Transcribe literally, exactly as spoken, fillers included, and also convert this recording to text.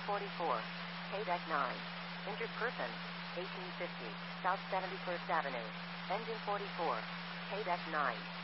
forty-four. K-Deck nine. Injured person. eighteen fifty. South seventy-first Avenue. Engine forty-four. K-Deck nine.